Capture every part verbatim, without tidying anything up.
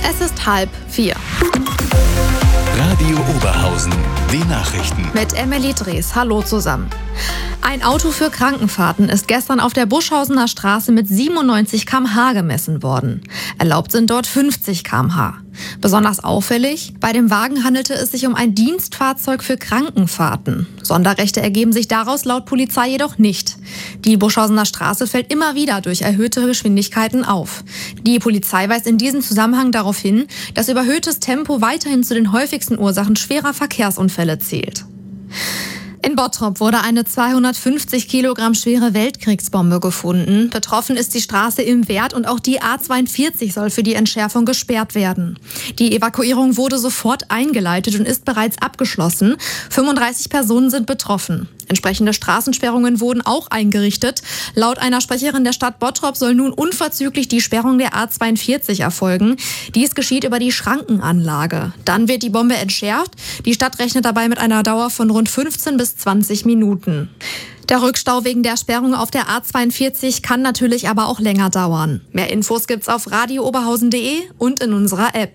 Es ist halb vier. Radio Oberhausen, die Nachrichten. Mit Emily Drees. Hallo zusammen. Ein Auto für Krankenfahrten ist gestern auf der Buschhausener Straße mit siebenundneunzig Kilometer pro Stunde gemessen worden. Erlaubt sind dort fünfzig Kilometer pro Stunde. Besonders auffällig, bei dem Wagen handelte es sich um ein Dienstfahrzeug für Krankenfahrten. Sonderrechte ergeben sich daraus laut Polizei jedoch nicht. Die Buschhausener Straße fällt immer wieder durch erhöhte Geschwindigkeiten auf. Die Polizei weist in diesem Zusammenhang darauf hin, dass überhöhtes Tempo weiterhin zu den häufigsten Ursachen schwerer Verkehrsunfälle zählt. In Bottrop wurde eine zweihundertfünfzig Kilogramm schwere Weltkriegsbombe gefunden. Betroffen ist die Straße im Wert und auch die A zweiundvierzig soll für die Entschärfung gesperrt werden. Die Evakuierung wurde sofort eingeleitet und ist bereits abgeschlossen. fünfunddreißig Personen sind betroffen. Entsprechende Straßensperrungen wurden auch eingerichtet. Laut einer Sprecherin der Stadt Bottrop soll nun unverzüglich die Sperrung der A zweiundvierzig erfolgen. Dies geschieht über die Schrankenanlage. Dann wird die Bombe entschärft. Die Stadt rechnet dabei mit einer Dauer von rund fünfzehn bis zwanzig Minuten. Der Rückstau wegen der Sperrung auf der A zweiundvierzig kann natürlich aber auch länger dauern. Mehr Infos gibt's auf radio oberhausen punkt de und in unserer App.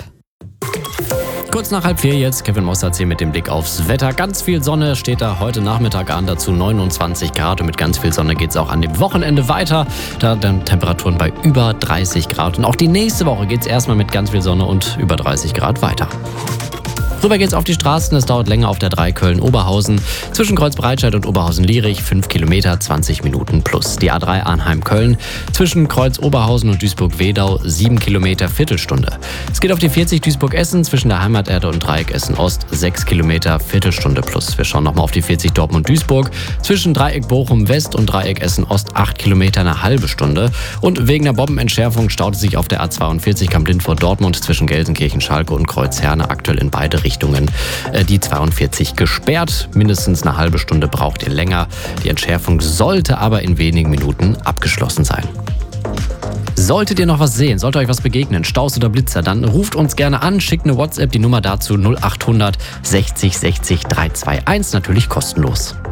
Kurz nach halb vier jetzt, Kevin Mossertz hier mit dem Blick aufs Wetter. Ganz viel Sonne steht da heute Nachmittag an, dazu neunundzwanzig Grad. Und mit ganz viel Sonne geht es auch an dem Wochenende weiter. Da dann Temperaturen bei über dreißig Grad. Und auch die nächste Woche geht es erstmal mit ganz viel Sonne und über dreißig Grad weiter. Rüber geht's auf die Straßen. Es dauert länger auf der drei Köln-Oberhausen. Zwischen Kreuz-Breitscheid und Oberhausen-Lierich fünf Kilometer, zwanzig Minuten plus. Die A drei Arnheim-Köln. Zwischen Kreuz-Oberhausen und Duisburg-Wedau sieben Kilometer, Viertelstunde. Es geht auf die vierzig Duisburg-Essen zwischen der Heimaterde und Dreieck Essen-Ost sechs Kilometer, Viertelstunde plus. Wir schauen nochmal auf die vierzig Dortmund-Duisburg. Zwischen Dreieck Bochum-West und Dreieck Essen-Ost acht Kilometer, eine halbe Stunde. Und wegen der Bombenentschärfung staut es sich auf der A zweiundvierzig Kamp-Lindfort-Dortmund zwischen Gelsenkirchen-Schalke und Kreuz-Herne aktuell in beide Richtungen. Richtungen die zweiundvierzig gesperrt. Mindestens eine halbe Stunde braucht ihr länger. Die Entschärfung sollte aber in wenigen Minuten abgeschlossen sein. Solltet ihr noch was sehen, sollte euch was begegnen, Staus oder Blitzer, dann ruft uns gerne an, schickt eine WhatsApp, die Nummer dazu null acht hundert sechzig sechzig dreihunderteinundzwanzig, natürlich kostenlos.